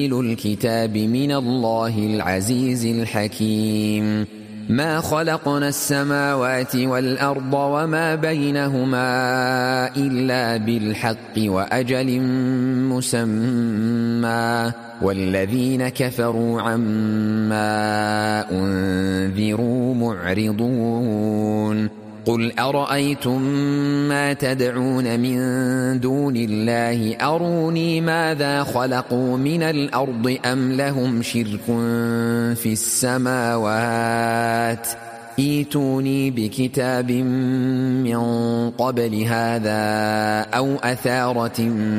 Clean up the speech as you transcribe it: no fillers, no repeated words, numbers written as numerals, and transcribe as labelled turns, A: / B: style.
A: الكتاب من الله العزيز الحكيم. ما خلقنا السماوات والأرض وما بينهما إلا بالحق وأجل مسمى، والذين كفروا عما أنذروا معرضون. قل أرأيتم ما تدعون من دون الله أروني ماذا خلقوا من الأرض أم لهم شرك في السماوات ائتوني بكتاب من قبل هذا أو أثارة